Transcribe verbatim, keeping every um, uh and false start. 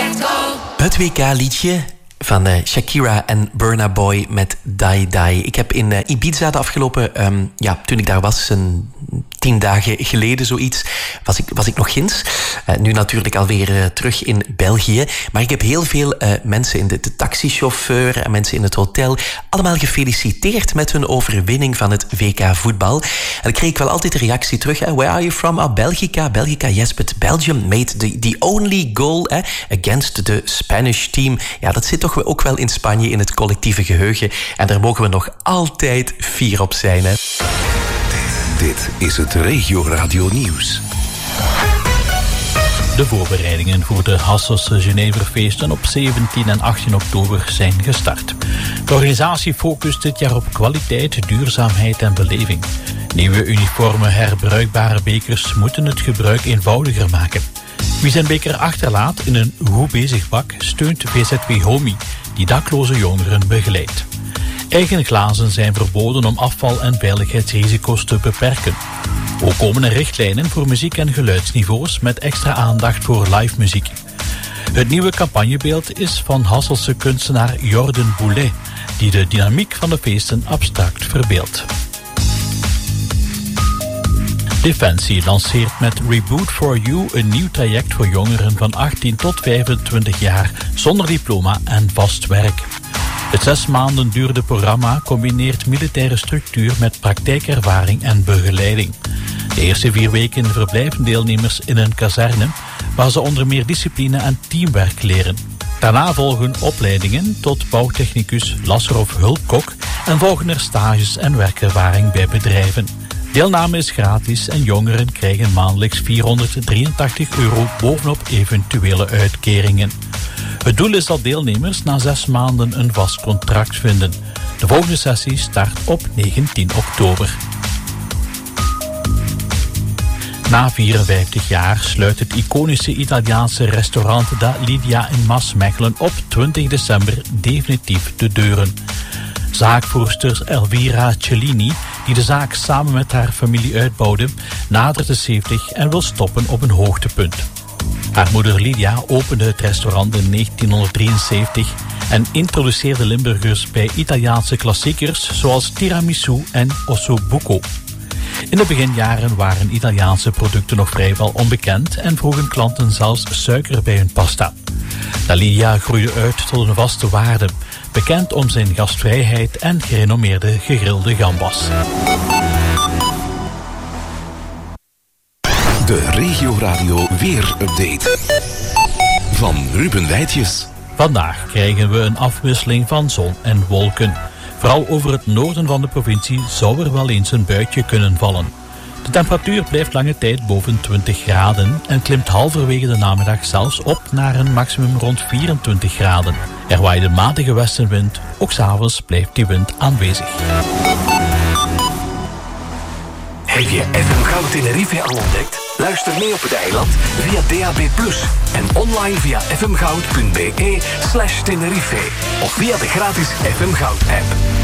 Let's go. Het W K-liedje van uh, Shakira en Burna Boy met Die Die. Ik heb in uh, Ibiza de afgelopen... Um, ja, toen ik daar was, een tien dagen geleden zoiets, was ik, was ik nog ginds. Uh, nu natuurlijk alweer uh, terug in België. Maar ik heb heel veel uh, mensen in de, de taxichauffeur en mensen in het hotel allemaal gefeliciteerd met hun overwinning van het W K-voetbal. En dan kreeg ik wel altijd de reactie terug. Hè? Where are you from? Oh, Belgica. Belgica, yes, but Belgium made the, the only goal eh, against the Spanish team. Ja, dat zit toch ook wel in Spanje in het collectieve geheugen. En daar mogen we nog altijd fier op zijn. Hè? Dit is het Regio Radio Nieuws. De voorbereidingen voor de Hasselse Geneverfeesten op zeventien en achttien oktober zijn gestart. De organisatie focust dit jaar op kwaliteit, duurzaamheid en beleving. Nieuwe uniforme herbruikbare bekers moeten het gebruik eenvoudiger maken. Wie zijn beker achterlaat in een goed bezig bak steunt V Z W Homie, die dakloze jongeren begeleidt. Eigen glazen zijn verboden om afval- en veiligheidsrisico's te beperken. Ook komen er richtlijnen voor muziek- en geluidsniveaus met extra aandacht voor live muziek. Het nieuwe campagnebeeld is van Hasselse kunstenaar Jordan Boulet, die de dynamiek van de feesten abstract verbeeldt. Defensie lanceert met Reboot for You een nieuw traject voor jongeren van achttien tot vijfentwintig jaar zonder diploma en vast werk. Het zes maanden durende programma combineert militaire structuur met praktijkervaring en begeleiding. De eerste vier weken verblijven deelnemers in een kazerne waar ze onder meer discipline en teamwerk leren. Daarna volgen opleidingen tot bouwtechnicus, lasser of hulpkok en volgen er stages en werkervaring bij bedrijven. Deelname is gratis en jongeren krijgen maandelijks vierhonderddrieëntachtig euro bovenop eventuele uitkeringen. Het doel is dat deelnemers na zes maanden een vast contract vinden. De volgende sessie start op negentien oktober. Na vierenvijftig jaar sluit het iconische Italiaanse restaurant Da Lidia in Maasmechelen op twintig december definitief de deuren. Zaakvoerster Elvira Cellini, die de zaak samen met haar familie uitbouwde, nadert de zeventig en wil stoppen op een hoogtepunt. Haar moeder Lydia opende het restaurant in negentienhonderddrieënzeventig en introduceerde Limburgers bij Italiaanse klassiekers zoals tiramisu en ossobuco. In de beginjaren waren Italiaanse producten nog vrijwel onbekend en vroegen klanten zelfs suiker bij hun pasta. Da Lidia groeide uit tot een vaste waarde, bekend om zijn gastvrijheid en gerenommeerde gegrilde gambas. De Regio Radio Weer-update van Ruben Wijtjes. Vandaag krijgen we een afwisseling van zon en wolken. Vooral over het noorden van de provincie zou er wel eens een buitje kunnen vallen. De temperatuur blijft lange tijd boven twintig graden en klimt halverwege de namiddag zelfs op naar een maximum rond vierentwintig graden. Er waait een matige westenwind, ook 's avonds blijft die wind aanwezig. Heb je F M Goud Tenerife al ontdekt? Luister mee op het eiland via D A B plus, en online via f m goud punt b e slash Tenerife of via de gratis F M Goud app.